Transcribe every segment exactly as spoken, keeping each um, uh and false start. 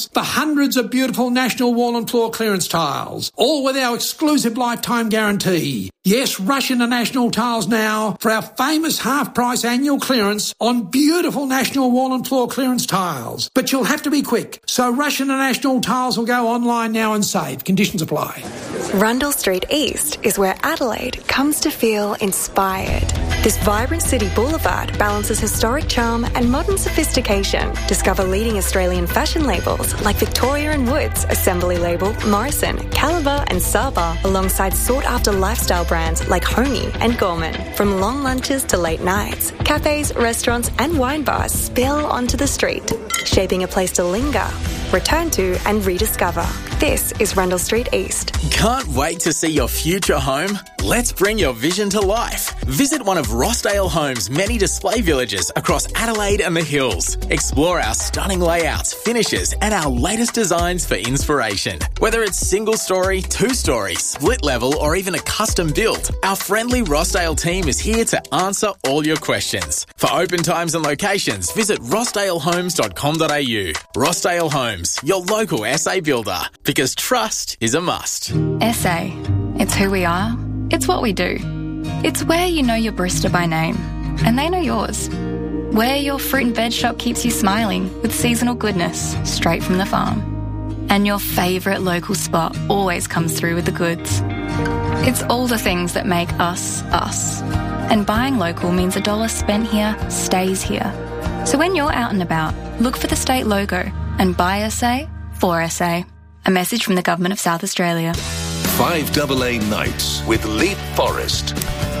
for hundreds of beautiful National Wall and Floor clearance tiles, all with our exclusive lifetime guarantee. Yes, rush into National Tiles now for our famous half-price annual clearance on beautiful National Wall and Floor clearance tiles. But you'll have to be quick, so rush into National Tiles or go online now and save. Conditions apply. Rundle Street East is where Adelaide comes to feel inspired. This vibrant city boulevard balances historic charm and modern sophistication. Discover leading Australian fashion labels like Victoria and Woods, Assembly Label, Morrison, Caliber and Saba, alongside sought-after lifestyle brands like Homey and Gorman. From long lunches to late nights, cafes, restaurants and wine bars spill onto the street, shaping a place to linger, return to and rediscover. This is Rundle Street East. Can't wait to see your future home? Let's bring your vision to life. Visit one of Rossdale Homes' many display villages across Adelaide and the Hills. Explore our stunning layouts, finishes and our latest designs for inspiration. Whether it's single story, two story, split level or even a custom build, our friendly Rossdale team is here to answer all your questions. For open times and locations, visit rossdale homes dot com dot a u. Rossdale Homes, your local S A builder, because trust is a must. S A. It's who we are. It's what we do. It's where you know your barista by name, and they know yours. Where your fruit and veg shop keeps you smiling with seasonal goodness straight from the farm. And your favourite local spot always comes through with the goods. It's all the things that make us, us. And buying local means a dollar spent here stays here. So when you're out and about, look for the state logo and buy S A for S A. A message from the Government of South Australia. five A A Nights with Leap Forest.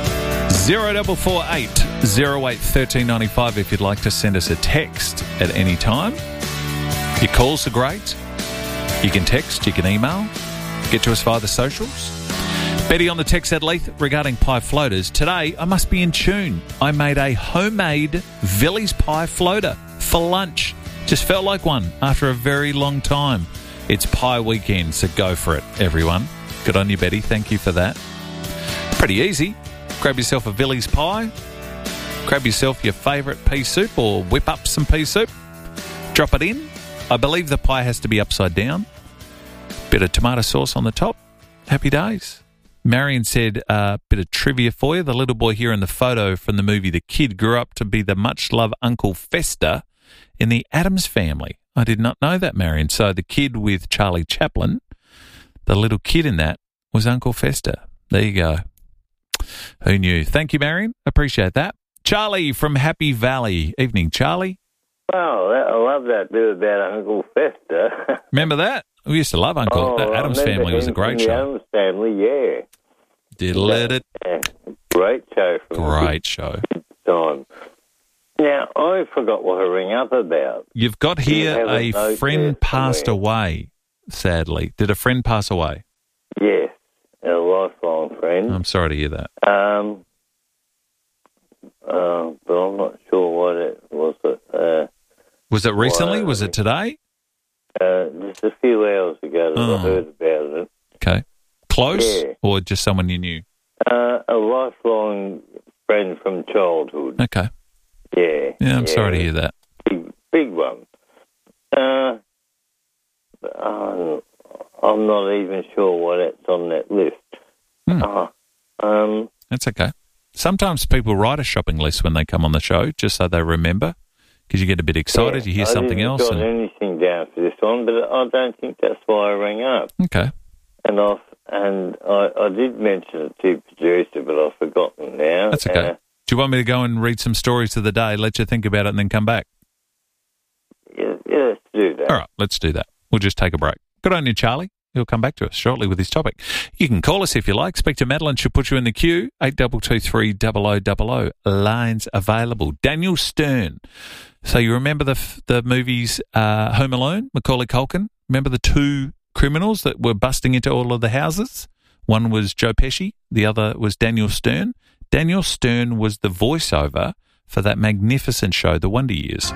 zero four four eight, zero eight, one three nine five if you'd like to send us a text at any time. Your calls are great. You can text, you can email, get to us via the socials. Betty on the text at Leith regarding pie floaters. Today, I must be in tune. I made a homemade Villies pie floater for lunch. Just felt like one after a very long time. It's pie weekend, so go for it, everyone. Good on you, Betty. Thank you for that. Pretty easy. Grab yourself a Villies pie. Grab yourself your favourite pea soup or whip up some pea soup. Drop it in. I believe the pie has to be upside down. Bit of tomato sauce on the top. Happy days. Marion said a uh, bit of trivia for you. The little boy here in the photo from the movie The Kid grew up to be the much-loved Uncle Fester in the Addams Family. I did not know that, Marion. So the kid with Charlie Chaplin, the little kid in that, was Uncle Fester. There you go. Who knew? Thank you, Marion. Appreciate that. Charlie from Happy Valley. Evening, Charlie. Wow, that, I love that bit about Uncle Fester. Remember that? We used to love Uncle. Oh, the Addams Family was a great the show. Addams Family, yeah. Diddle it. Yeah. Great show. From Great show. Time. Now, I forgot what to ring up about. You've got here you a, a friend passed somewhere? away, sadly. Did a friend pass away? Yes, a lifelong friend. I'm sorry to hear that. Um, uh, but I'm not sure what it was. Uh, was it recently? Why, was it today? Uh, just a few hours ago that Oh. I heard about it. Okay. Close Yeah. or just someone you knew? Uh, a lifelong friend from childhood. Okay. Yeah. Yeah, I'm yeah. sorry to hear that. Big, big one. Uh, uh, I'm not even sure what it's on that list. Hmm. Uh, um, That's okay. Sometimes people write a shopping list when they come on the show just so they remember because you get a bit excited, yeah, you hear something I else. didn't got And... anything down for this one, but I don't think that's why I rang up. Okay. And I and I, I did mention it to producer, but I've forgotten now. That's okay. Uh, Do you want me to go and read some stories of the day, let you think about it, and then come back? yeah, yeah, let's do that. All right, let's do that. We'll just take a break. Good on you, Charlie. He'll come back to us shortly with his topic. You can call us if you like. Speak to Madeline. She'll put you in the queue. eight two two three, zero zero zero zero. Lines available. Daniel Stern. So you remember the the movies uh, Home Alone, Macaulay Culkin? Remember the two criminals that were busting into all of the houses? One was Joe Pesci. The other was Daniel Stern. Daniel Stern was the voiceover for that magnificent show, The Wonder Years.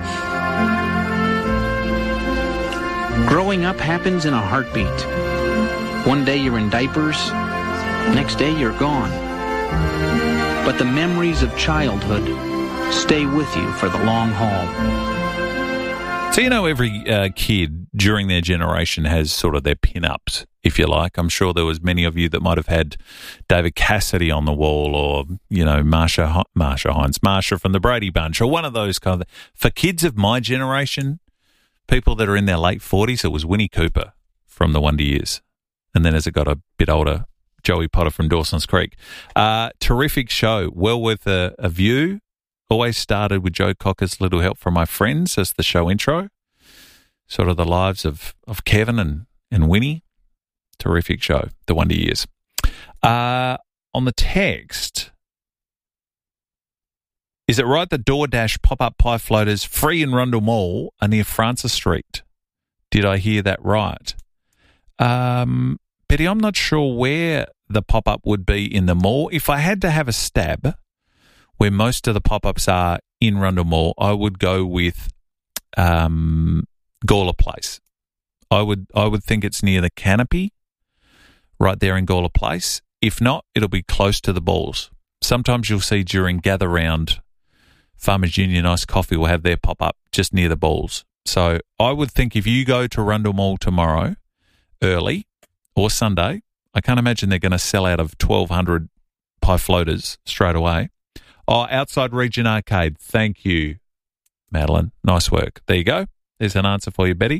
Growing up happens in a heartbeat. One day you're in diapers, next day you're gone. But the memories of childhood stay with you for the long haul. So you know every uh, kid during their generation has sort of their pin-ups, if you like. I'm sure there was many of you that might have had David Cassidy on the wall, or, you know, Marsha, Marsha Hines, Marsha from the Brady Bunch, or one of those kind of... For kids of my generation, people that are in their late forties, it was Winnie Cooper from the Wonder Years. And then as it got a bit older, Joey Potter from Dawson's Creek. Uh, terrific show. Well worth a, a view. Always started with Joe Cocker's Little Help from My Friends as the show intro. Sort of the lives of, of Kevin and, and Winnie. Terrific show, The Wonder Years. Uh, on the text, is it right that DoorDash pop-up pie floaters free in Rundle Mall are near Francis Street? Did I hear that right? Um, Betty, I'm not sure where the pop-up would be in the mall. If I had to have a stab where most of the pop-ups are in Rundle Mall, I would go with um, Gawler Place. I would I would think it's near the Canopy, right there in Gawler Place. If not, it'll be close to the balls. Sometimes you'll see during Gather Round, Farmers Union Ice Coffee will have their pop-up just near the balls. So I would think if you go to Rundle Mall tomorrow, early, or Sunday, I can't imagine they're going to sell out of twelve hundred pie floaters straight away. Oh, Outside Region Arcade. Thank you, Madeline. Nice work. There you go. There's an answer for you, Betty.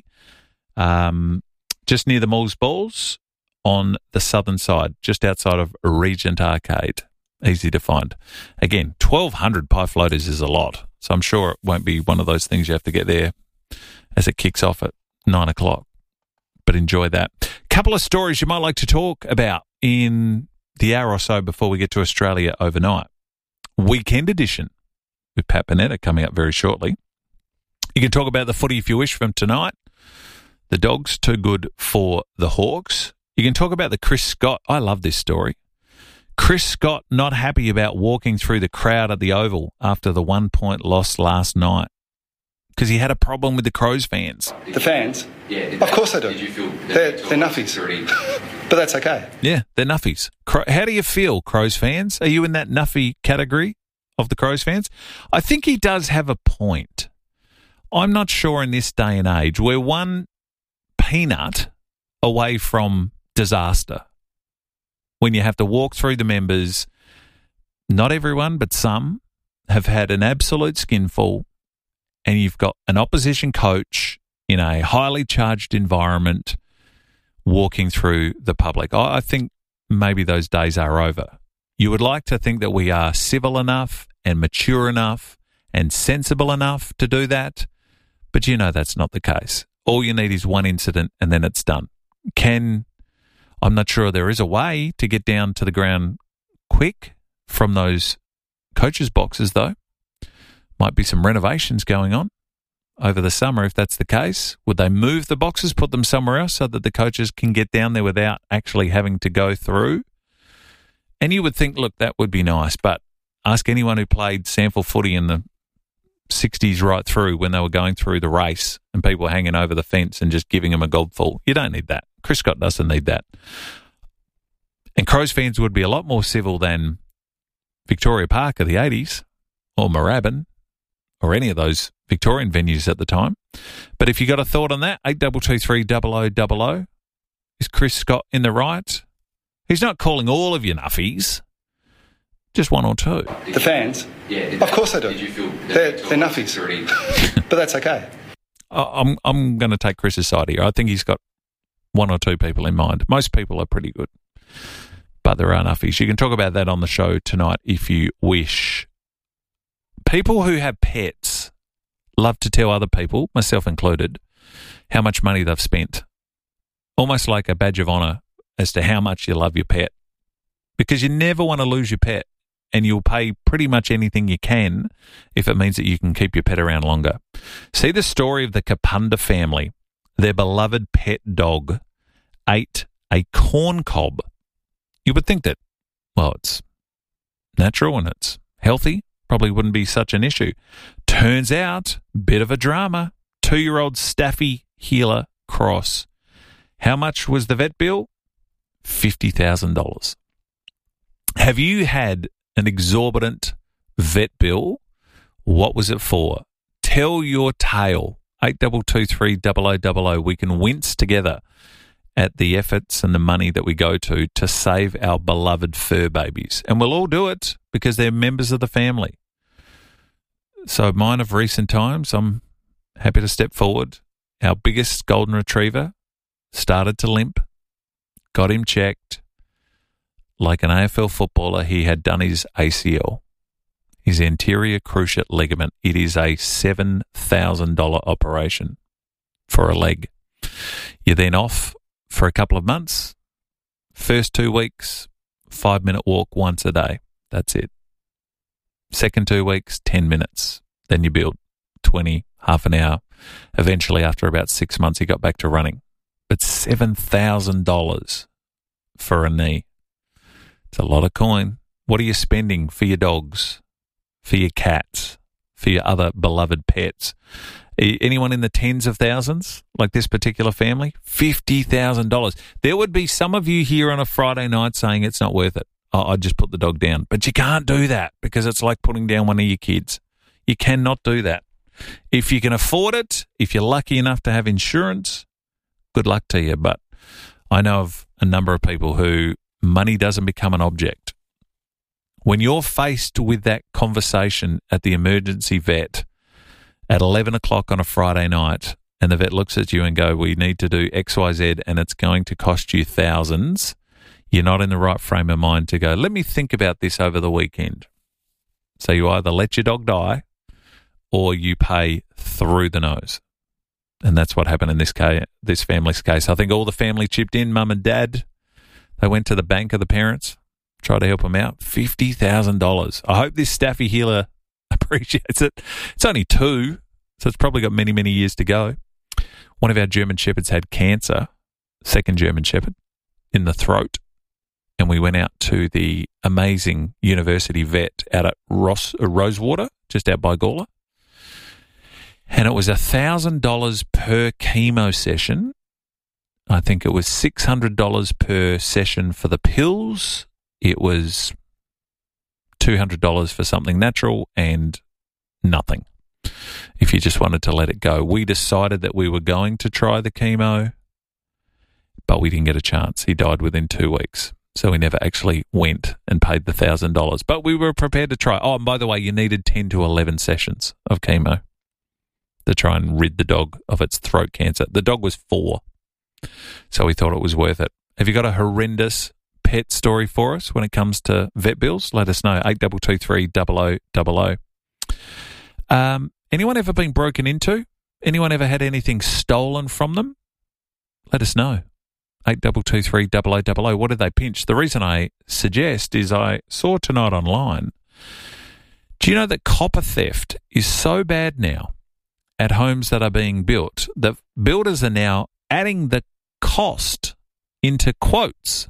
Um, just near the Mall's Balls on the southern side, just outside of Regent Arcade. Easy to find. Again, twelve hundred pie floaters is a lot, so I'm sure it won't be one of those things you have to get there as it kicks off at nine o'clock. But enjoy that. Couple of stories you might like to talk about in the hour or so before we get to Australia overnight. Weekend edition with Pat Panetta coming up very shortly. You can talk about the footy if you wish from tonight. The Dogs too good for the Hawks. You can talk about the Chris Scott. I love this story. Chris Scott not happy about walking through the crowd at the Oval after the one-point loss last night because he had a problem with the Crows fans. The fans? Yeah. Of course they do. Did you feel they're, they're nuffies. But that's okay. Yeah, they're nuffies. How do you feel, Crows fans? Are you in that nuffy category of the Crows fans? I think he does have a point. I'm not sure in this day and age we're one peanut away from disaster. When you have to walk through the members, not everyone, but some, have had an absolute skinful, and you've got an opposition coach in a highly charged environment walking through the public. I think maybe those days are over. You would like to think that we are civil enough and mature enough and sensible enough to do that, but you know that's not the case. All you need is one incident and then it's done. Can... I'm not sure there is a way to get down to the ground quick from those coaches' boxes, though. Might be some renovations going on over the summer if that's the case. Would they move the boxes, put them somewhere else so that the coaches can get down there without actually having to go through? And you would think, look, that would be nice, but ask anyone who played sample footy in the sixties right through when they were going through the race and people hanging over the fence and just giving them a gobful. You don't need that. Chris Scott doesn't need that. And Crows fans would be a lot more civil than Victoria Park of the eighties or Moorabbin or any of those Victorian venues at the time. But if you got a thought on that, eight two two three double oh double oh. Is Chris Scott in the right? He's not calling all of you nuffies. Just one or two. The fans? Yeah. Of course they do. Did you feel they're, they're nuffies. But that's okay. I'm I'm going to take Chris's side here. I think he's got one or two people in mind. Most people are pretty good, but there are nuffies. You can talk about that on the show tonight if you wish. People who have pets love to tell other people, myself included, how much money they've spent. Almost like a badge of honour as to how much you love your pet. Because you never want to lose your pet. And you'll pay pretty much anything you can if it means that you can keep your pet around longer. See the story of the Kapunda family. Their beloved pet dog ate a corn cob. You would think that, well, it's natural and it's healthy. Probably wouldn't be such an issue. Turns out, bit of a drama. Two-year-old Staffy Healer Cross. How much was the vet bill? fifty thousand dollars. Have you had an exorbitant vet bill? What was it for? Tell your tale eight two two three double oh double oh. We can wince together at the efforts and the money that we go to to save our beloved fur babies. And we'll all do it because they're members of the family. So mine of recent times, I'm happy to step forward. Our biggest golden retriever started to limp, got him checked. Like an A F L footballer, he had done his A C L, his anterior cruciate ligament. It is a seven thousand dollars operation for a leg. You're then off for a couple of months. First two weeks, five-minute walk once a day. That's it. Second two weeks, ten minutes. Then you build twenty, half an hour. Eventually, after about six months, he got back to running. But seven thousand dollars for a knee. It's a lot of coin. What are you spending for your dogs, for your cats, for your other beloved pets? Anyone in the tens of thousands, like this particular family? fifty thousand dollars. There would be some of you here on a Friday night saying it's not worth it. Oh, I'd just put the dog down. But you can't do that because it's like putting down one of your kids. You cannot do that. If you can afford it, if you're lucky enough to have insurance, good luck to you. But I know of a number of people who money doesn't become an object. When you're faced with that conversation at the emergency vet at eleven o'clock on a Friday night, and the vet looks at you and go, we need to do X, Y, Z, and it's going to cost you thousands, you're not in the right frame of mind to go, let me think about this over the weekend. So you either let your dog die or you pay through the nose. And that's what happened in this case, this family's case. I think all the family chipped in, mum and dad. They went to the bank of the parents, tried to help them out. fifty thousand dollars. I hope this Staffy healer appreciates it. It's only two, so it's probably got many, many years to go. One of our German Shepherds had cancer, second German Shepherd, in the throat. And we went out to the amazing university vet out at Ross, uh, Rosewater, just out by Gawler. And it was one thousand dollars per chemo session. I think it was six hundred dollars per session for the pills. It was two hundred dollars for something natural and nothing if you just wanted to let it go. We decided that we were going to try the chemo, but we didn't get a chance. He died within two weeks. So we never actually went and paid the one thousand dollars. But we were prepared to try. Oh, and by the way, you needed ten to eleven sessions of chemo to try and rid the dog of its throat cancer. The dog was four. So we thought it was worth it. Have you got a horrendous pet story for us when it comes to vet bills? Let us know. eight two two three double oh double oh. Um, anyone ever been broken into? Anyone ever had anything stolen from them? Let us know. eight two two three double oh double oh. What did they pinch? The reason I suggest is I saw tonight online. Do you know that copper theft is so bad now at homes that are being built that builders are now adding the cost into quotes?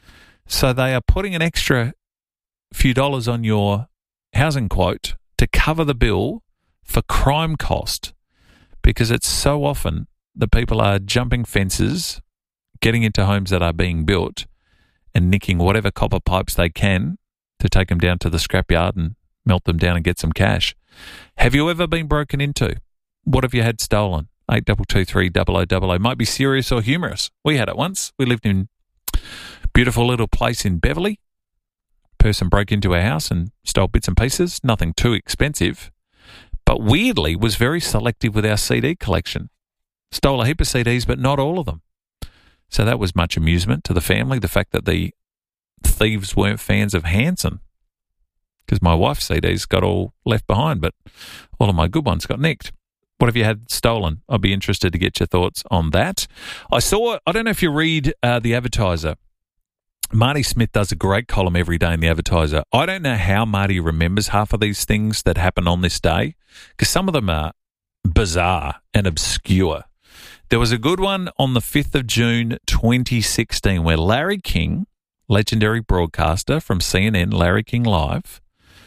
So they are putting an extra few dollars on your housing quote to cover the bill for crime cost, because it's so often that people are jumping fences, getting into homes that are being built and nicking whatever copper pipes they can to take them down to the scrapyard and melt them down and get some cash. Have you ever been broken into? What have you had stolen? eight two two three double oh double oh. Might be serious or humorous. We had it once. We lived in a beautiful little place in Beverly. Person broke into our house and stole bits and pieces. Nothing too expensive. But weirdly was very selective with our C D collection. Stole a heap of C Ds, but not all of them. So that was much amusement to the family, the fact that the thieves weren't fans of Hanson, because my wife's C Ds got all left behind, but all of my good ones got nicked. What have you had stolen? I'd be interested to get your thoughts on that. I saw, I don't know if you read uh, The Advertiser. Marty Smith does a great column every day in The Advertiser. I don't know how Marty remembers half of these things that happen on this day, because some of them are bizarre and obscure. There was a good one on the fifth of June twenty sixteen where Larry King, legendary broadcaster from C N N, Larry King Live,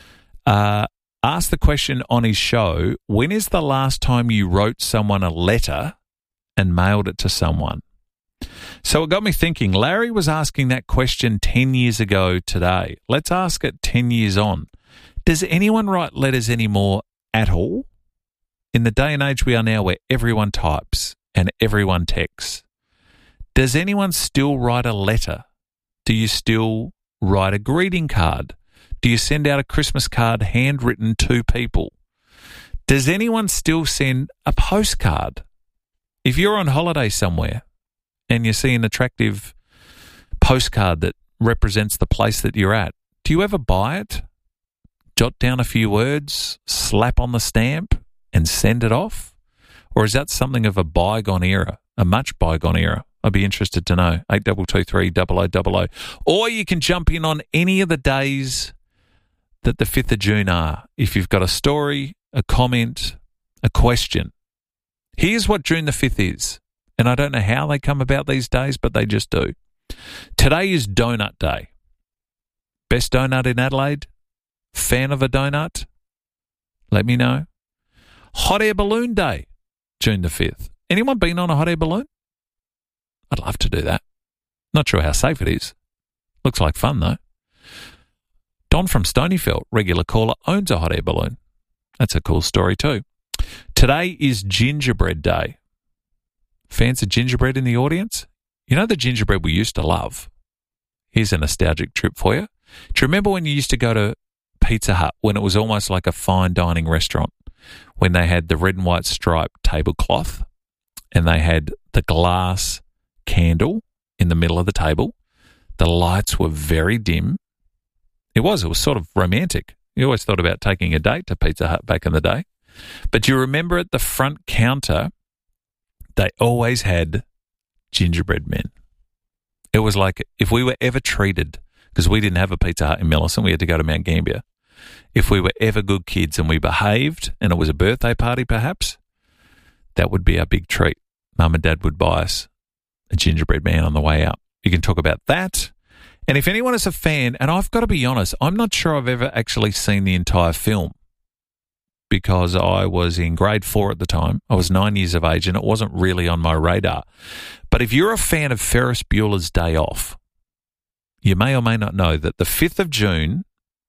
uh, asked the question on his show, when is the last time you wrote someone a letter and mailed it to someone? So it got me thinking, Larry was asking that question ten years ago today. Let's ask it ten years on. Does anyone write letters anymore at all? in the day and age we are now where everyone types and everyone texts, does anyone still write a letter? Do you still write a greeting card? Do you send out a Christmas card handwritten to people? Does anyone still send a postcard? If you're on holiday somewhere and you see an attractive postcard that represents the place that you're at, do you ever buy it, jot down a few words, slap on the stamp and send it off? Or is that something of a bygone era, a much bygone era? I'd be interested to know. eight two two three, double oh double oh. Or you can jump in on any of the days that the fifth of June are. If you've got a story, a comment, a question. Here's what June the fifth is. And I don't know how they come about these days, but they just do. Today is Donut Day. Best donut in Adelaide? Fan of a donut? Let me know. Hot Air Balloon Day, June the fifth. Anyone been on a hot air balloon? I'd love to do that. Not sure how safe it is. Looks like fun, though. Don from Stonyfeld, regular caller, owns a hot air balloon. That's a cool story too. Today is Gingerbread Day. Fans of gingerbread in the audience? You know the gingerbread we used to love? Here's a nostalgic trip for you. Do you remember when you used to go to Pizza Hut when it was almost like a fine dining restaurant, when they had the red and white striped tablecloth and they had the glass candle in the middle of the table? The lights were very dim. It was. It was sort of romantic. You always thought about taking a date to Pizza Hut back in the day. But you remember at the front counter, they always had gingerbread men. It was like if we were ever treated, because we didn't have a Pizza Hut in Millicent, we had to go to Mount Gambier. If we were ever good kids and we behaved, and it was a birthday party perhaps, that would be our big treat. Mum and Dad would buy us a gingerbread man on the way out. You can talk about that. And if anyone is a fan, and I've got to be honest, I'm not sure I've ever actually seen the entire film because I was in grade four at the time. I was nine years of age and it wasn't really on my radar. But if you're a fan of Ferris Bueller's Day Off, you may or may not know that the fifth of June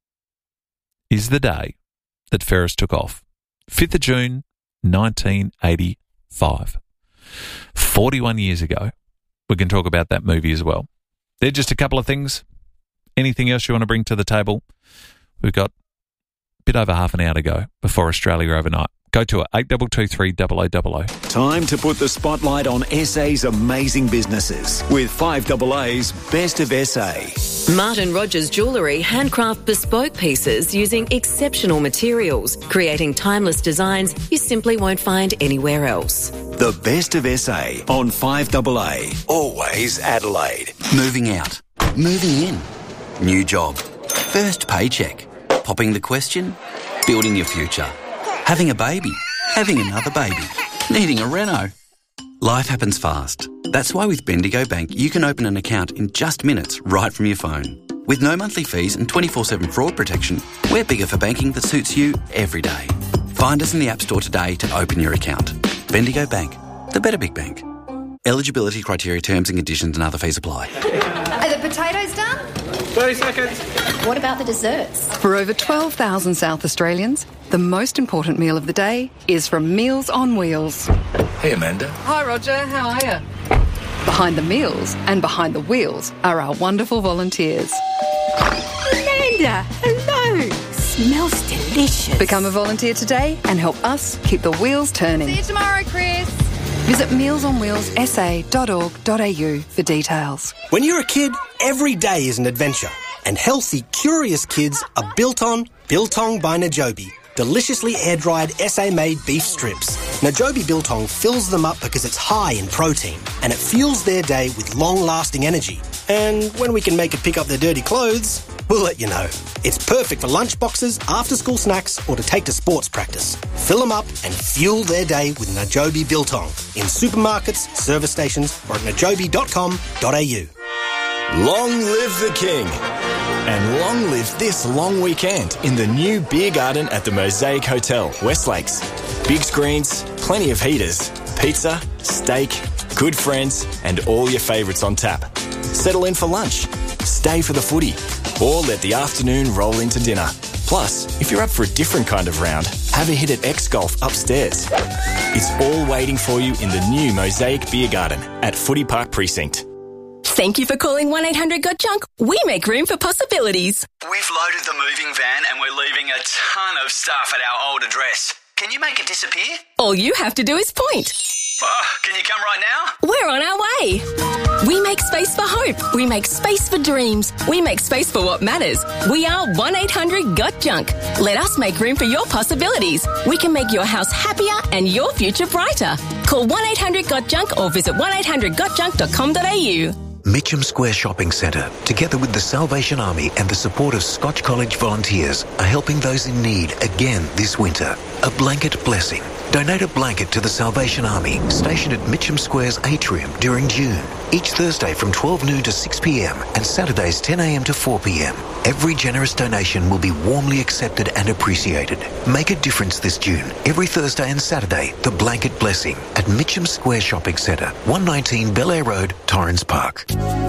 is the day that Ferris took off. fifth of June, nineteen eighty-five. forty-one years ago. We can talk about that movie as well. They're just a couple of things. Anything else you want to bring to the table? We've got a bit over half an hour to go before Australia overnight. Go to it, eight two two three, double oh double oh. Time to put the spotlight on S A's amazing businesses with five double A's Best of S A. Martin Rogers Jewellery handcraft bespoke pieces using exceptional materials, creating timeless designs you simply won't find anywhere else. The Best of S A on five double A. Always Adelaide. Moving out. Moving in. New job. First paycheck. Popping the question. Building your future. Having a baby. Having another baby. Needing a reno. Life happens fast. That's why with Bendigo Bank, you can open an account in just minutes right from your phone. With no monthly fees and twenty-four seven fraud protection, we're bigger for banking that suits you every day. Find us in the App Store today to open your account. Bendigo Bank, the better big bank. Eligibility criteria, terms and conditions and other fees apply. Are the potatoes done? thirty seconds. What about the desserts? For over twelve thousand South Australians, the most important meal of the day is from Meals on Wheels. Hey, Amanda. Hi, Roger. How are you? Behind the meals and behind the wheels are our wonderful volunteers. Amanda, hello. Smells delicious. Become a volunteer today and help us keep the wheels turning. See you tomorrow, Chris. Visit meals on wheels s a dot org dot a u for details. When you're a kid, every day is an adventure. And healthy, curious kids are built on Biltong by Najobi. Deliciously air-dried S A-made beef strips. Najobi Biltong fills them up because it's high in protein and it fuels their day with long-lasting energy. And when we can make it pick up their dirty clothes, we'll let you know. It's perfect for lunch boxes, after-school snacks or to take to sports practice. Fill them up and fuel their day with Najobi Biltong in supermarkets, service stations or at najobi dot com dot a u. Long live the King. And long live this long weekend in the new beer garden at the Mosaic Hotel, West Lakes. Big screens, plenty of heaters, pizza, steak, good friends, and all your favourites on tap. Settle in for lunch, stay for the footy, or let the afternoon roll into dinner. Plus, if you're up for a different kind of round, have a hit at X-Golf upstairs. It's all waiting for you in the new Mosaic Beer Garden at Footy Park Precinct. Thank you for calling one eight hundred got junk. We make room for possibilities. We've loaded the moving van and we're leaving a ton of stuff at our old address. Can you make it disappear? All you have to do is point. Oh, can you come right now? We're on our way. We make space for hope. We make space for dreams. We make space for what matters. We are one eight hundred got junk. Let us make room for your possibilities. We can make your house happier and your future brighter. Call one eight hundred got junk or visit one eight hundred got junk dot com dot a u. Mitcham Square Shopping Centre, together with the Salvation Army and the support of Scotch College volunteers, are helping those in need again this winter. A blanket blessing. Donate a blanket to the Salvation Army, stationed at Mitcham Square's atrium during June. Each Thursday from twelve noon to six p m and Saturdays ten a m to four p m. Every generous donation will be warmly accepted and appreciated. Make a difference this June. Every Thursday and Saturday, the blanket blessing at Mitcham Square Shopping Centre, one nineteen Bel Air Road, Torrens Park.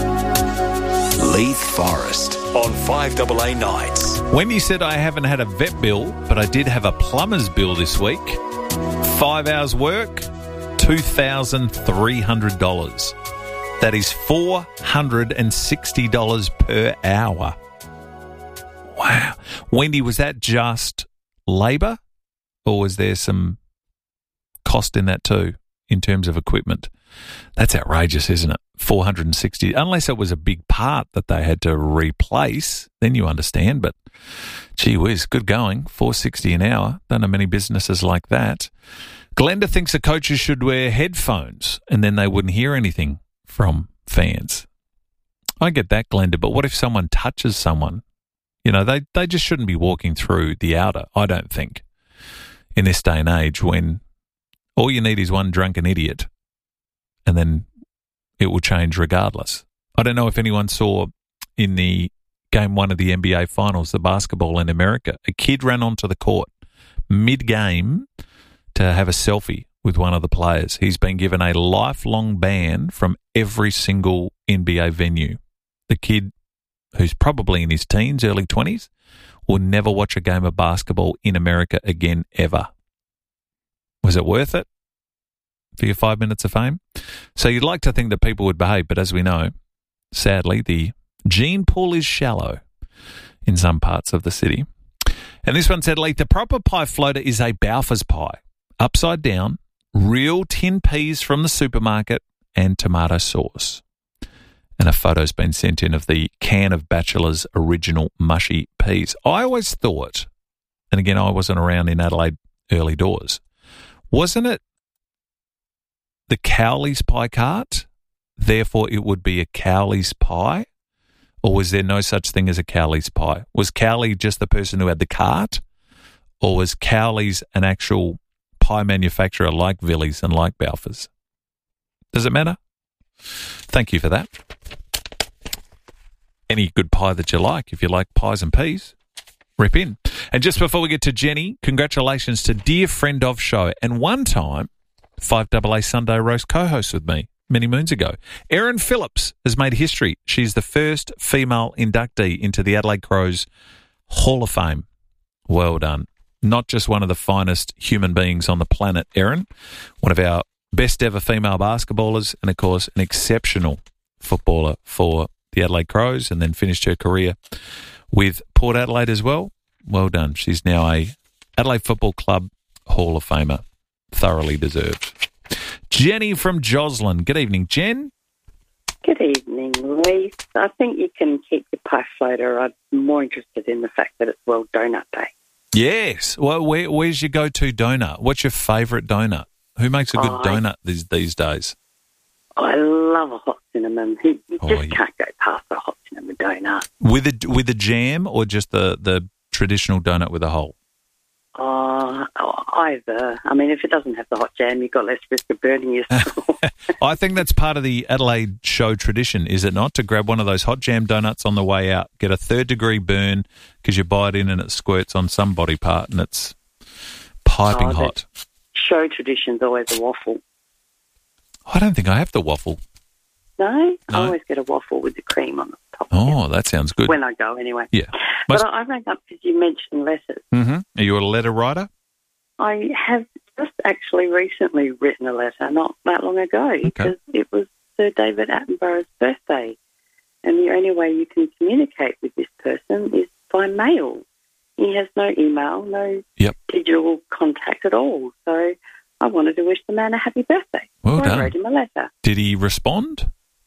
Leith Forest on five A A Nights. Wendy said I haven't had a vet bill, but I did have a plumber's bill this week. Five hours work, two thousand three hundred dollars. That is four hundred sixty dollars per hour. Wow. Wendy, was that just labour, or was there some cost in that too, in terms of equipment? That's outrageous, isn't it? four hundred sixty, unless it was a big part that they had to replace, then you understand. But gee whiz, good going. four hundred sixty an hour. Don't know many businesses like that. Glenda thinks the coaches should wear headphones and then they wouldn't hear anything from fans. I get that, Glenda, but what if someone touches someone? You know, they, they just shouldn't be walking through the outer, I don't think, in this day and age when all you need is one drunken idiot and then it will change regardless. I don't know if anyone saw in the game one of the N B A Finals, the basketball in America, a kid ran onto the court mid-game to have a selfie with one of the players. He's been given a lifelong ban from every single N B A venue. The kid, who's probably in his teens, early twenties, will never watch a game of basketball in America again, ever. Was it worth it for your five minutes of fame? So you'd like to think that people would behave, but as we know, sadly, the gene pool is shallow in some parts of the city. And this one said, Leith, the proper pie floater is a Balfour's pie, upside down, real tin peas from the supermarket and tomato sauce. And a photo's been sent in of the can of Bachelor's original mushy peas. I always thought, and again, I wasn't around in Adelaide early doors, wasn't it the Cowley's pie cart? Therefore, it would be a Cowley's pie? Or was there no such thing as a Cowley's pie? Was Cowley just the person who had the cart? Or was Cowley's an actual pie manufacturer like Villiers and like Balfour's? Does it matter? Thank you for that. Any good pie that you like, if you like pies and peas, rip in. And just before we get to Jenny, congratulations to dear friend of show and one time five A A Sunday Roast co-host with me many moons ago. Erin Phillips has made history. She's the first female inductee into the Adelaide Crows Hall of Fame. Well done. Not just one of the finest human beings on the planet, Erin, one of our best ever female basketballers and, of course, an exceptional footballer for the Adelaide Crows and then finished her career with Port Adelaide as well. Well done. She's now a Adelaide Football Club Hall of Famer. Thoroughly deserved. Jenny from Joslin. Good evening, Jen. Good evening, Leith. I think you can keep your pie floater. I'm more interested in the fact that it's World Donut Day. Yes. Well, where, where's your go-to donut? What's your favourite donut? Who makes a good I, donut these these days? I love a hot cinnamon. You, you Oh, just yeah. can't go past a hot cinnamon donut. With a, with a jam or just the, the traditional donut with a hole? Uh, either. I mean, if it doesn't have the hot jam, you've got less risk of burning your straw. I think that's part of the Adelaide show tradition, is it not? To grab one of those hot jam donuts on the way out, get a third degree burn because you bite in and it squirts on some body part and it's piping Oh, hot. Show tradition's always a waffle. I don't think I have the waffle. No? No. I always get a waffle with the cream on the top. Oh, that sounds good. When I go, anyway. Yeah. But I, I rang up because you mentioned letters. Mm-hmm. Are you a letter writer? I have just actually recently written a letter, not that long ago, Okay. because it was Sir David Attenborough's birthday. And the only way you can communicate with this person is by mail. He has no email, no Yep. digital contact at all. So I wanted to wish the man a happy birthday. Well so done. I wrote him a letter. Did he respond?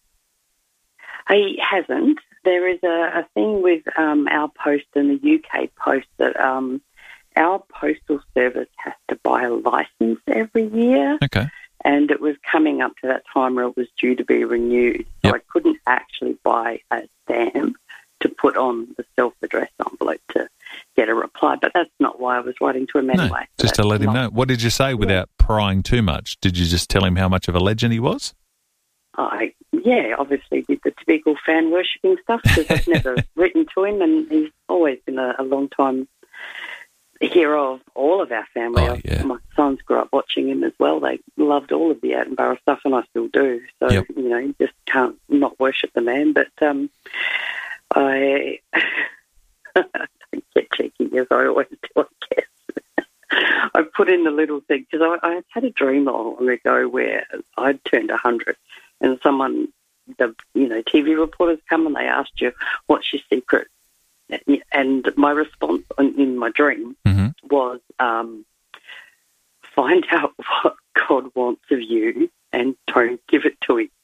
He hasn't. There is a, a thing with um, our post and the U K post that um, our postal service has to buy a licence every year. Okay. And it was coming up to that time where it was due to be renewed. So Yep. I couldn't actually buy a stamp to put on the self-addressed envelope to get a reply. But that's not why I was writing to him No, anyway. So just to that's let him not- know. What did you say without prying too much? Did you just tell him how much of a legend he was? I, yeah, obviously did the typical fan worshipping stuff because I've never written to him, and he's always been a, a long time hero of all of our family. Oh, yeah. My sons grew up watching him as well. They loved all of the Attenborough stuff, and I still do. So, Yep. you know, you just can't not worship the man. But um, I don't get cheeky as I always do, I guess. I put in the little thing because I, I had a dream not long ago where I'd turned one hundred and someone, the you know, T V reporters come and they asked you, what's your secret? And my response in in my dream Mm-hmm. was, um, find out what God wants of you and don't give it to him.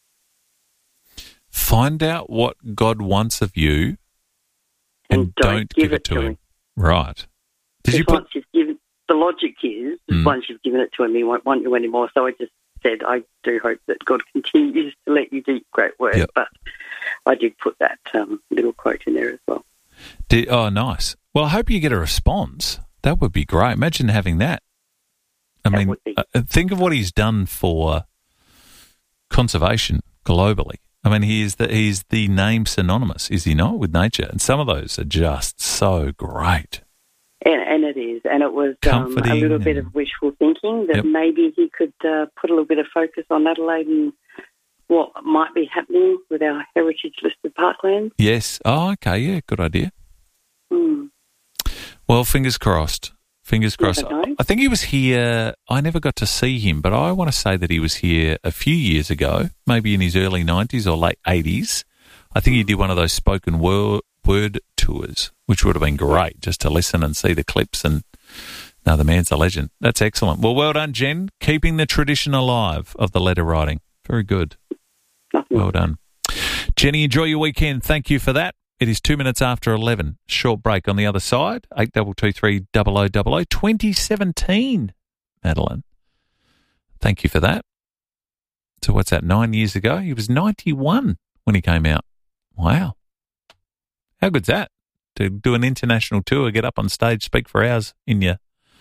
Find out what God wants of you and, don't, give, it to him. Right. Did you Because put... once you've given, the logic is, Mm. once you've given it to him, he won't want you anymore. So I just said, I do hope that God continues to let you do great work. Yep. But I did put that um, little quote in there as well. Did, oh, nice. Well, I hope you get a response. That would be great. Imagine having that. I That mean, would be- uh, think of what he's done for conservation globally. I mean, he is the, he's the name synonymous, is he not, with nature? And some of those are just so great. And, and it is. And it was um, a Comforting little bit and- of wishful thinking that Yep. maybe he could uh, put a little bit of focus on Adelaide and what might be happening with our heritage-listed parklands. Yes. Oh, okay. Yeah, good idea. Mm. Well, fingers crossed. Fingers crossed. never know. I think he was here. I never got to see him, but I want to say that he was here a few years ago, maybe in his early nineties or late eighties. I think he did one of those spoken word, word tours, which would have been great just to listen and see the clips. And no, the man's a legend. That's excellent. Well, well done, Jen. Keeping the tradition alive of the letter writing. Very good. Nothing. Well done. Jenny, enjoy your weekend. Thank you for that. It is two minutes after eleven. Short break on the other side. eight two two three double oh double oh. twenty seventeen, Madeline. Thank you for that. So what's that, nine years ago? He was ninety-one when he came out. Wow. How good's that? To do an international tour, get up on stage, speak for hours in your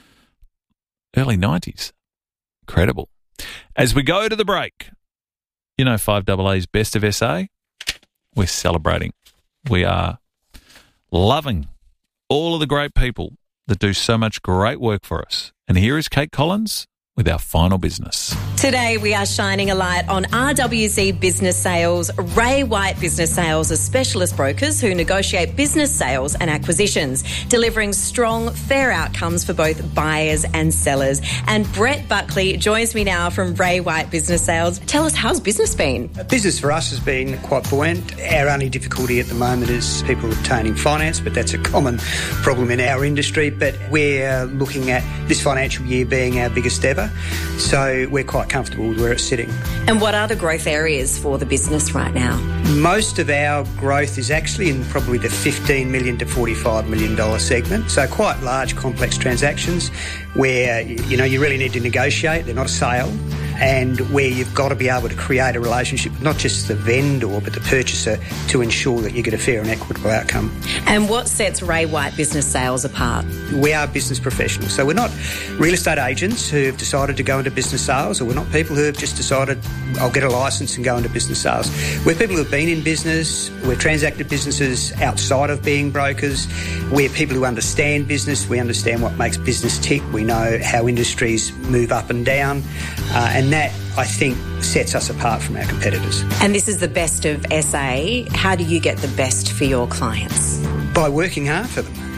early nineties. Incredible. As we go to the break, you know five A A's Best of S A? We're celebrating. We are loving all of the great people that do so much great work for us. And here is Kate Collins with our final business. Today we are shining a light on R W C Business Sales. Ray White Business Sales are specialist brokers who negotiate business sales and acquisitions, delivering strong, fair outcomes for both buyers and sellers. And Brett Buckley joins me now from Ray White Business Sales. Tell us, how's business been? Business for us has been quite buoyant. Our only difficulty at the moment is people obtaining finance, but that's a common problem in our industry. But we're looking at this financial year being our biggest ever, so we're quite comfortable with where it's sitting. And what are the growth areas for the business right now? Most of our growth is actually in probably the fifteen million dollars to forty-five million dollars segment, so quite large, complex transactions where, you know, you really need to negotiate. They're not a sale, and where you've got to be able to create a relationship with not just the vendor but the purchaser to ensure that you get a fair and equitable outcome. And what sets Ray White Business Sales apart? We are business professionals, so we're not real estate agents who have decided to go into business sales, or we're not people who have just decided, I'll get a licence and go into business sales. We're people who have been in business, we've transacted businesses outside of being brokers, we're people who understand business, we understand what makes business tick, we know how industries move up and down, uh, and that, I think, sets us apart from our competitors. And this is the best of S A. How do you get the best for your clients? By working hard for them.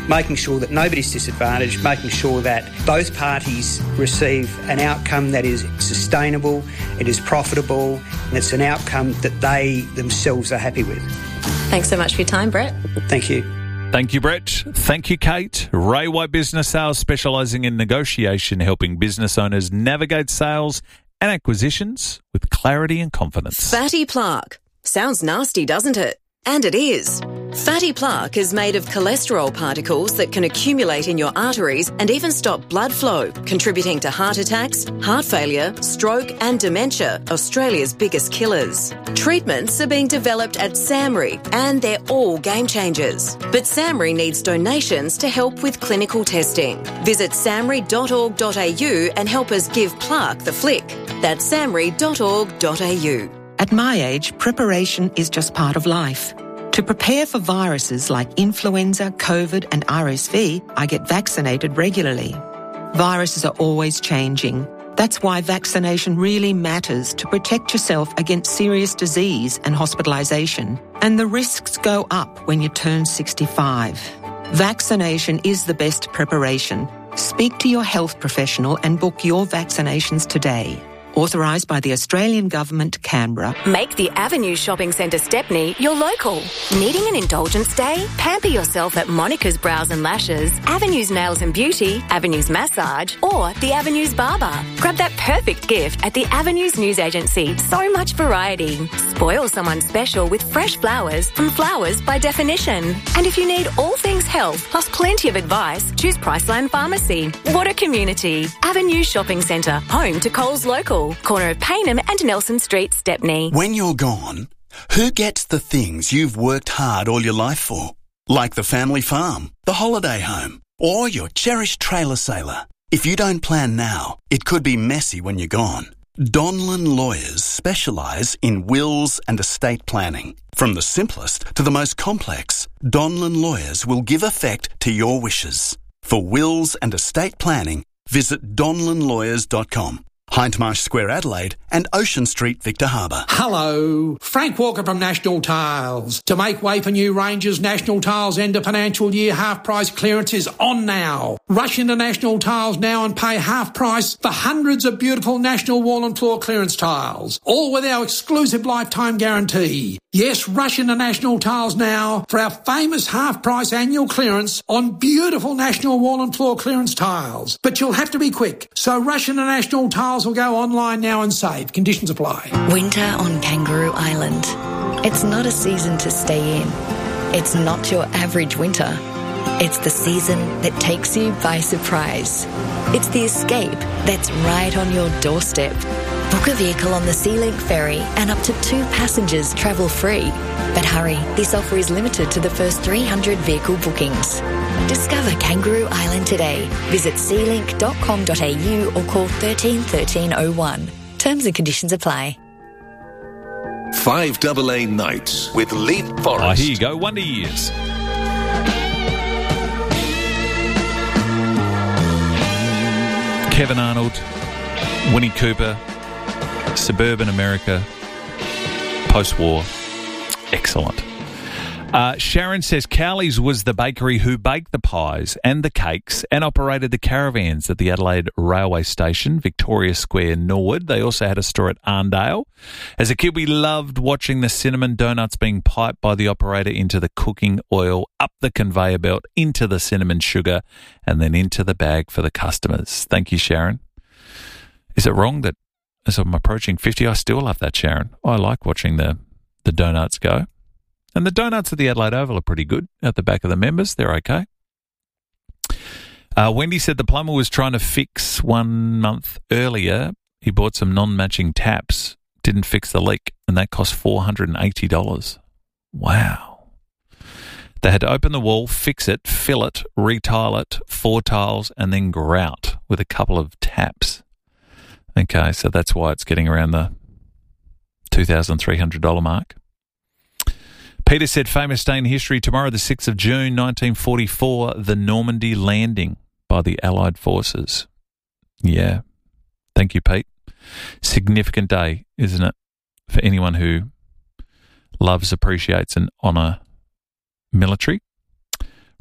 making sure that nobody's disadvantaged, making sure that both parties receive an outcome that is sustainable, it is profitable, and it's an outcome that they themselves are happy with. Thanks so much for your time, Brett. Thank you. Thank you, Brett. Thank you, Kate. Ray White Business Sales, specialising in negotiation, helping business owners navigate sales and acquisitions with clarity and confidence. Fatty plaque. Sounds nasty, doesn't it? And it is. Fatty plaque is made of cholesterol particles that can accumulate in your arteries and even stop blood flow, contributing to heart attacks, heart failure, stroke and dementia, Australia's biggest killers. Treatments are being developed at SAMRI and they're all game changers. But SAMRI needs donations to help with clinical testing. Visit samri dot org dot a u and help us give plaque the flick. That's samri dot org dot a u. At my age, preparation is just part of life. To prepare for viruses like influenza, COVID and R S V, I get vaccinated regularly. Viruses are always changing. That's why vaccination really matters to protect yourself against serious disease and hospitalisation. And the risks go up when you turn sixty-five. Vaccination is the best preparation. Speak to your health professional and book your vaccinations today. Authorised by the Australian Government, Canberra. Make the Avenue Shopping Centre Stepney your local. Needing an indulgence day? Pamper yourself at Monica's Brows and Lashes, Avenue's Nails and Beauty, Avenue's Massage, or the Avenue's Barber. Grab that perfect gift at the Avenue's News Agency. So much variety. Spoil someone special with fresh flowers from Flowers by Definition. And if you need all things health, plus plenty of advice, choose Priceline Pharmacy. What a community. Avenue Shopping Centre, home to Coles Local. Corner of Paynham and Nelson Street, Stepney. When you're gone, who gets the things you've worked hard all your life for? Like the family farm, the holiday home, or your cherished trailer sailor. If you don't plan now, it could be messy when you're gone. Donlan Lawyers specialise in wills and estate planning. From the simplest to the most complex, Donlan Lawyers will give effect to your wishes. For wills and estate planning, visit donlan lawyers dot com. Hindmarsh Square, Adelaide, and Ocean Street, Victor Harbour. Hello, Frank Walker from National Tiles. To make way for new ranges, National Tiles end of financial year half price clearance is on now. Rush into National Tiles now and pay half price for hundreds of beautiful National Wall and Floor clearance tiles, all with our exclusive lifetime guarantee. Yes, rush into National Tiles now for our famous half price annual clearance on beautiful National Wall and Floor clearance tiles. But you'll have to be quick, so rush into National Tiles or go online now and save. Conditions apply. Winter on Kangaroo Island. It's not a season to stay in. It's not your average winter. It's the season that takes you by surprise. It's the escape that's right on your doorstep. Book a vehicle on the SeaLink ferry and up to two passengers travel free. But hurry, this offer is limited to the first three hundred vehicle bookings. Discover Kangaroo Island today. Visit sea link dot com dot a u or call thirteen thirteen oh one. Terms and conditions apply. five double A Nights with Leap Forest. Oh, here you go. Wonder Years. Kevin Arnold, Winnie Cooper, Suburban America, post-war. Excellent. Uh, Sharon says Cowley's was the bakery who baked the pies and the cakes and operated the caravans at the Adelaide Railway Station, Victoria Square, Norwood. They also had a store at Arndale. As a kid, we loved watching the cinnamon donuts being piped by the operator into the cooking oil, up the conveyor belt, into the cinnamon sugar, and then into the bag for the customers. Thank you, Sharon. Is it wrong that as I'm approaching fifty, I still love that, Sharon? I like watching the, the donuts go. And the donuts at the Adelaide Oval are pretty good at the back of the members. They're okay. Uh, Wendy said the plumber was trying to fix one month earlier. He bought some non-matching taps, didn't fix the leak, and that cost four hundred eighty dollars. Wow. They had to open the wall, fix it, fill it, retile it, four tiles, and then grout with a couple of taps. Okay, so that's why it's getting around the two thousand three hundred dollars mark. Peter said, famous day in history, tomorrow the sixth of June nineteen forty-four, the Normandy landing by the Allied forces. Yeah. Thank you, Pete. Significant day, isn't it, for anyone who loves, appreciates and honour military.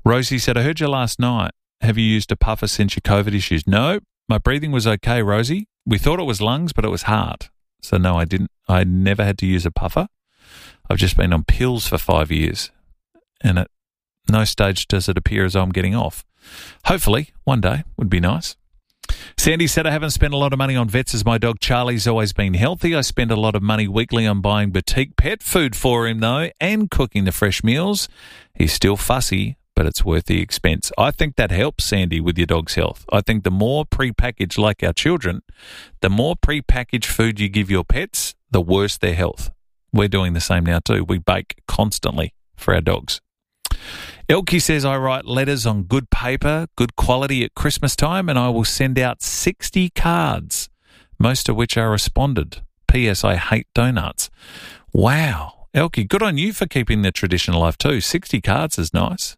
Rosie said, I heard you last night. Have you used a puffer since your COVID issues? No, my breathing was okay, Rosie. We thought it was lungs, but it was heart. So no, I didn't. I never had to use a puffer. I've just been on pills for five years. And at no stage does it appear as though I'm getting off. Hopefully, one day would be nice. Sandy said, I haven't spent a lot of money on vets as my dog Charlie's always been healthy. I spend a lot of money weekly on buying boutique pet food for him, though, and cooking the fresh meals. He's still fussy, but it's worth the expense. I think that helps, Sandy, with your dog's health. I think the more pre-packaged, like our children, the more pre-packaged food you give your pets, the worse their health. We're doing the same now too. We bake constantly for our dogs. Elkie says, I write letters on good paper, good quality at Christmas time, and I will send out sixty cards, most of which are responded. P S. I hate donuts. Wow. Elkie, good on you for keeping the tradition alive too. sixty cards is nice.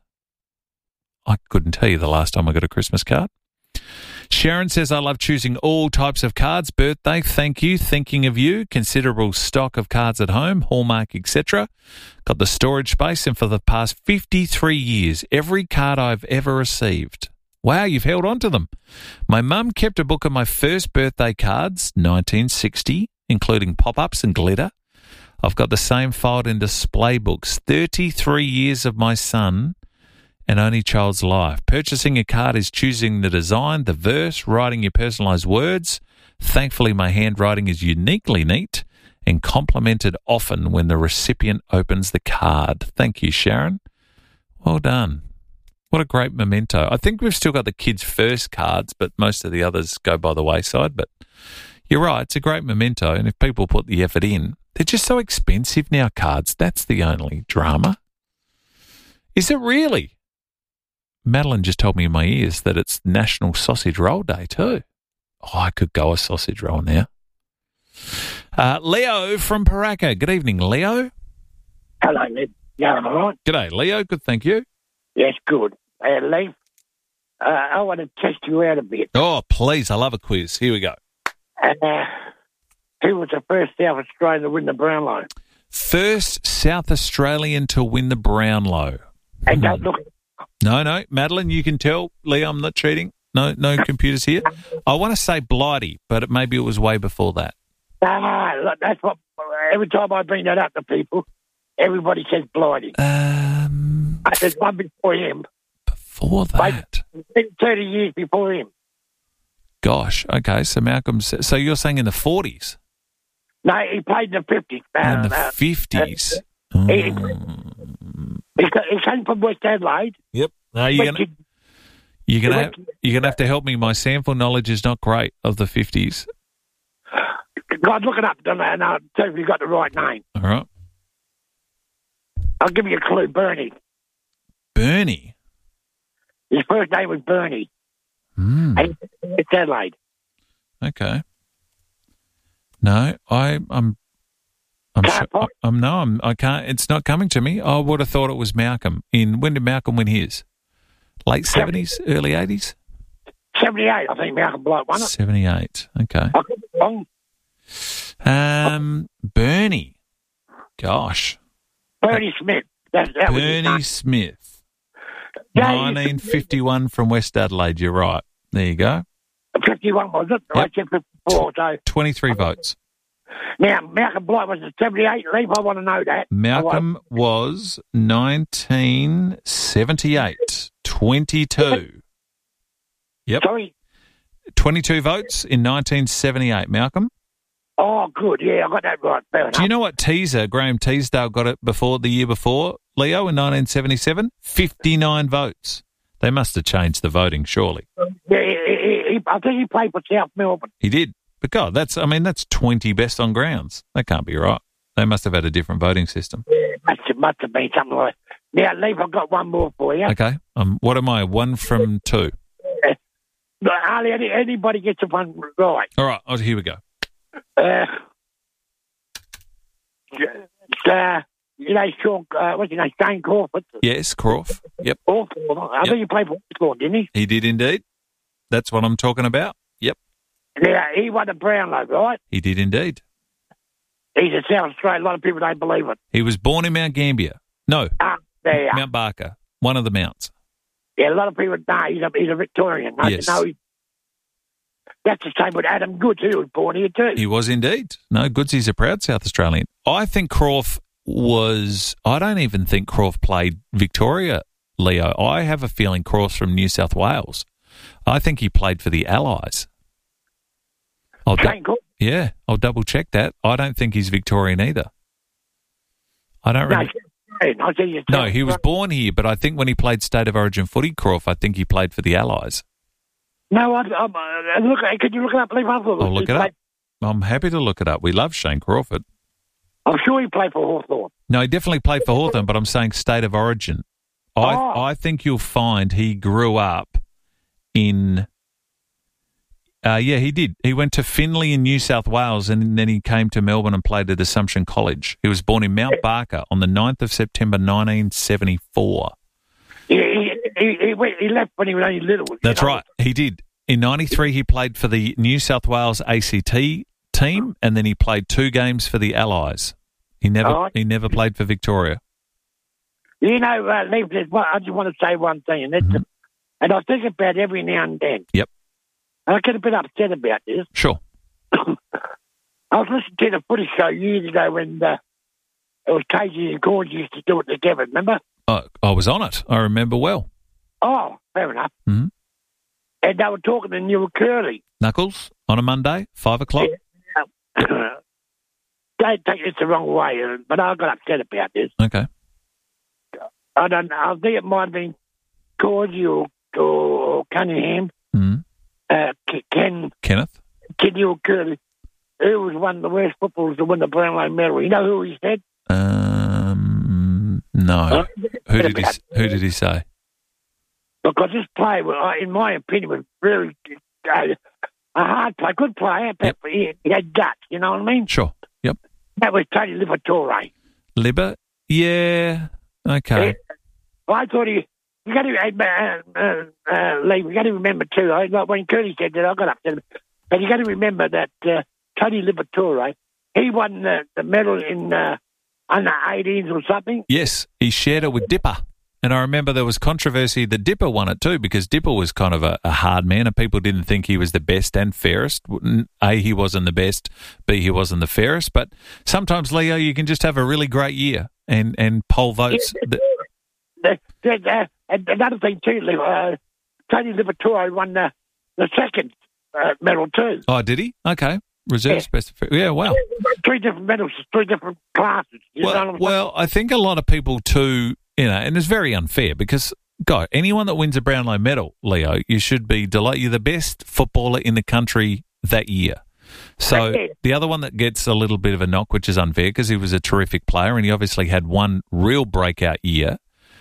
I couldn't tell you the last time I got a Christmas card. Sharon says, I love choosing all types of cards. Birthday, thank you, thinking of you. Considerable stock of cards at home, Hallmark, et cetera. Got the storage space, and for the past fifty-three years, every card I've ever received. Wow, you've held on to them. My mum kept a book of my first birthday cards, nineteen sixty, including pop-ups and glitter. I've got the same filed in display books, thirty-three years of my son and only child's life. Purchasing a card is choosing the design, the verse, writing your personalised words. Thankfully, my handwriting is uniquely neat and complimented often when the recipient opens the card. Thank you, Sharon. Well done. What a great memento. I think we've still got the kids' first cards, but most of the others go by the wayside. But you're right, it's a great memento, and if people put the effort in, they're just so expensive now, cards. That's the only drama. Is it really? Madeline just told me in my ears that it's National Sausage Roll Day too. Oh, I could go a sausage roll now. Uh, Leo from Paraka. Good evening, Leo. Hello, Ned. Yeah, am I right? G'day, Leo. Good, thank you. Yes, good. Hey, Leif, uh, I want to test you out a bit. Oh, please. I love a quiz. Here we go. Uh, who was the first South Australian to win the Brownlow? First South Australian to win the Brownlow. Hey, don't look. No, no. Madeline, you can tell. Leo, I'm not cheating. No, no computers here. I want to say Blighty, but it, maybe it was way before that. Ah, look, that's what. Every time I bring that up to people, everybody says Blighty. Um, There's one before him. Before that, like, thirty years before him. Gosh. Okay. So Malcolm. So you're saying in the forties? No, he played in the fifties. In the fifties. Uh, uh, he, he, he came from West Adelaide. Yep. No, you're gonna. You're gonna have, you're gonna have to help me. My sample knowledge is not great of the fifties. God, look it up, and I'll tell you if you got the right name. All right. I'll give you a clue. Bernie. Bernie. His first name was Bernie. Mm. It's Adelaide. Okay. No, I, I'm. I'm, sure, I, I'm no, I'm. I can't. It's not coming to me. I would have thought it was Malcolm. In when did Malcolm win his? Late seventies, early eighties. Seventy-eight, I think Malcolm Blight won it. Seventy-eight. Okay. I could be wrong. Um, Bernie. Gosh. Bernie Smith. That, that Bernie Smith. nineteen fifty-one from West Adelaide. You're right. There you go. fifty-one was it? Yep. I said fifty-four. So twenty-three votes. Now, Malcolm Blight was at seventy-eight, Leaf. I want to know that. Malcolm was nineteen seventy-eight. twenty-two. Yep. Sorry? twenty-two votes in nineteen seventy-eight. Malcolm? Oh, good. Yeah, I got that right. Fair Do you know what Teaser, Graham Teasdale, got it before the year before, Leo, in nineteen seventy-seven? fifty-nine votes. They must have changed the voting, surely. Yeah, he, he, I think he played for South Melbourne. He did. But, God, that's, I mean, that's twenty best on grounds. That can't be right. They must have had a different voting system. Yeah, must have, must have been something like that. Now, Leaf, I've got one more for you. Okay. Um, what am I? One from two? Uh, hardly any, anybody gets a one right. All right. Oh, here we go. Uh, uh, you know, Sean, uh, what's his name? Shane Crawford. Yes, Crawford. Yep. Crawford. I Yep. think he played for Hawthorn, didn't he? He did indeed. That's what I'm talking about. Yep. Yeah, he won the Brownlow, right? He did indeed. He's a South Australian. A lot of people don't believe it. He was born in Mount Gambier. No. Ah, there. Mount Barker. One of the mounts. Yeah, a lot of people know he's a, he's a Victorian. I Yes. know he, that's the same with Adam Goods. He was born here too. He was indeed. No, Goodsy's a proud South Australian. I think Croft was... I don't even think Croft played Victoria, Leo. I have a feeling Croft's from New South Wales. I think he played for the Allies. I'll du- yeah, I'll double check that. I don't think he's Victorian either. I don't No, remember. I see you. No, he was born here, but I think when he played State of Origin footy, Croft, I think he played for the Allies. No, I, I'm, uh, look. Could you look it up, Lee? I'll look it up. I'm happy to look it up. We love Shane Crawford. I'm sure he played for Hawthorn. No, he definitely played for Hawthorn, but I'm saying State of Origin. I Oh. I think you'll find he grew up in... Uh, yeah, he did. He went to Finley in New South Wales, and then he came to Melbourne and played at Assumption College. He was born in Mount Barker on the ninth of September nineteen seventy-four. He, he, he, he, went, he left when he was only little. you That's know. right. He did. In ninety-three, he played for the New South Wales A C T team, and then he played two games for the Allies. He never Oh. he never played for Victoria. You know, uh, Lee, there's one- I just want to say one thing, and, it's, and I think about it every now and then. Yep. And I get a bit upset about this. Sure. I was listening to the footy show years ago when uh, it was Casey and Corns used to do it together, remember? I, I was on it. I remember well. Oh, fair enough. Mhm. And they were talking to Neil Curley. Knuckles on a Monday, five o'clock. Don't take this the wrong way, uh, but I got upset about this. Okay. I don't know. I think it might have been Cordy or, or Cunningham. Mhm. Uh, K- Ken Kenneth. Ken Neil Curley, who was one of the worst footballers to win the Brownlow medal. You know who he said? Um, no. Uh, Who did he? Who did he say? Because this player, well, I- in my opinion, was really uh, a hard player, good player, but he, he had guts. You know what I mean? Sure. Yep. That was Tony Liberatore. Libba. Yeah. Okay. I thought he. You got to, uh, uh, uh, Lee, you got to remember too. I, like when Curly said that, I got upset. But you got to remember that uh, Tony Liberatore, he won the, the medal in uh, under eighteens or something. Yes, he shared it with Dipper. And I remember there was controversy that Dipper won it too, because Dipper was kind of a, a hard man and people didn't think he was the best and fairest. A, he wasn't the best. B, he wasn't the fairest. But sometimes, Leo, you can just have a really great year and, and poll votes. Yeah, the, the, the, and another thing too, Lee, uh, Tony Liberatore won the, the second uh, medal too. Oh, did he? Okay. Reserves Yeah. best. Yeah, wow. Three different medals, three different classes. You know what Well, I'm well, I think a lot of people too, you know, and it's very unfair because, God, anyone that wins a Brownlow medal, Leo, you should be delighted. You're the best footballer in the country that year. So Yeah. the other one that gets a little bit of a knock, which is unfair because he was a terrific player and he obviously had one real breakout year,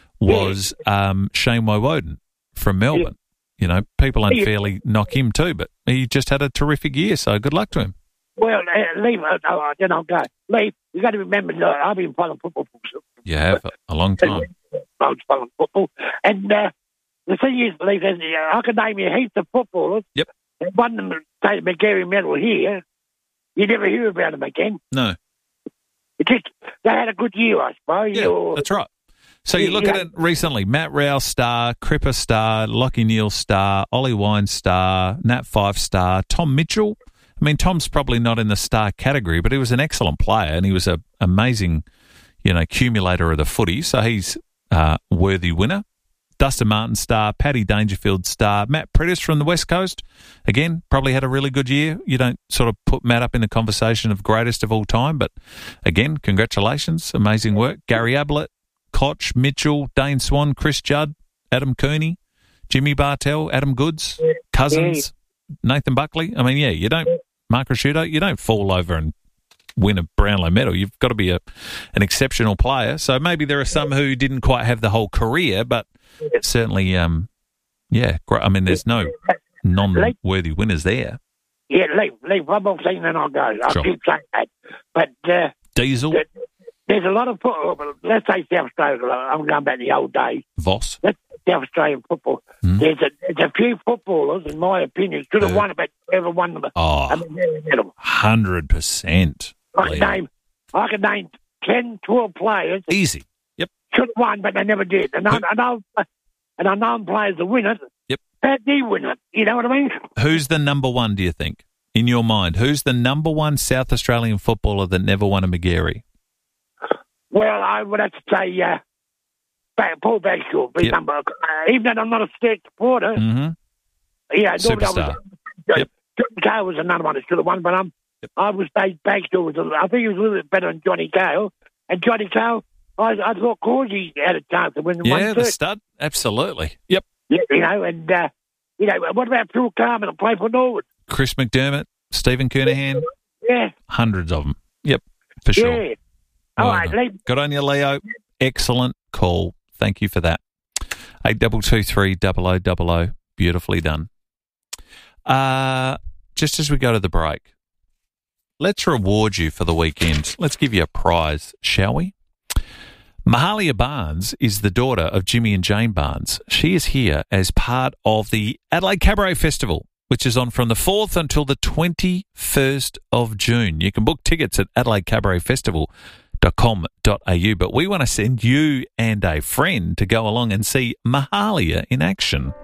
was um, Shane Woden from Melbourne. You know, people unfairly knock him too, but he just had a terrific year, so good luck to him. Well, uh, Lee, uh, uh, then I'll go. Lee, you got to remember, uh, I've been following football for You have a long time. I was following football. And uh, the thing is, Lee, there's, uh, I can name you heaps of footballers. Yep. And one of them, say, the McGarry medal here, you never hear about them again. No. It just, they had a good year, I suppose. Yeah, or, that's right. So you look Yeah. at it recently, Matt Rouse star, Cripper star, Lockie Neal star, Ollie Wine star, Nat Five star, Tom Mitchell. I mean, Tom's probably not in the star category, but he was an excellent player and he was an amazing, you know, accumulator of the footy. So he's a worthy winner. Dustin Martin star, Paddy Dangerfield star, Matt Prentice from the West Coast. Again, probably had a really good year. You don't sort of put Matt up in the conversation of greatest of all time, but again, congratulations. Amazing work. Gary Ablett, Koch, Mitchell, Dane Swan, Chris Judd, Adam Cooney, Jimmy Bartell, Adam Goods, Cousins, Nathan Buckley. I mean, yeah, you don't, Mark Rasciuto, you don't fall over and win a Brownlow medal. You've got to be a an exceptional player. So maybe there are some who didn't quite have the whole career, but certainly, um, yeah, great. I mean, there's no non-worthy winners there. Yeah, leave, leave one more thing, then I'll go. I'll Sure. keep saying that. But uh, Diesel, th- there's a lot of football. Let's say South Australia. I'm going back to the old days. Voss. Let's South Australian football. Mm. There's a there's a few footballers, in my opinion, should have Uh, won it, but never won them. Oh. I mean, never met them. Hundred percent. I can name, I can name ten, twelve players. Easy. Yep. Should have won, but they never did. And I, and I, and unknown players to win it, yep. how do you win it? You know what I mean? Who's the number one, do you think, in your mind? Who's the number one South Australian footballer that never won a Magarey? Well, I would have to say uh, Paul Bagshaw. Yep. Number, uh, even though I'm not a state supporter, mm-hmm. yeah, superstar. Was, yep. Johnny Gale was another one that should have won, but um, yep. I would say Bagshaw was. A, I think he was a little bit better than Johnny Gale, and Johnny Gale, I, I thought Causey had a chance to win. Yeah, one the stud, absolutely. Yep. Yeah, you know, and uh, you know, what about Phil Carman and play for Norwood? Chris McDermott, Stephen Kernahan. Yeah, hundreds of them. Yep, for sure. Yeah. All well, right, Lee. Good on you, Leo. Excellent call. Thank you for that. Eight double two three double o double o. Beautifully done. Uh, just as we go to the break, let's reward you for the weekend. Let's give you a prize, shall we? Mahalia Barnes is the daughter of Jimmy and Jane Barnes. She is here as part of the Adelaide Cabaret Festival, which is on from the fourth until the twenty-first of June. You can book tickets at adelaide cabaret festival dot com dot a u, but we want to send you and a friend to go along and see Mahalia in action.